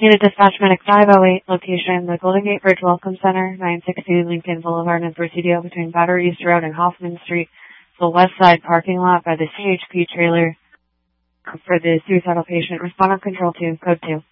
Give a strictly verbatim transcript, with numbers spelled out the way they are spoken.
Unit Dispatch Medic five oh eight, location, the Golden Gate Bridge Welcome Center, nine sixty Lincoln Boulevard in Presidio between Battery East Road and Hoffman Street, the west side parking lot by the C H P trailer for the suicidal patient. Responder Control two, Code two.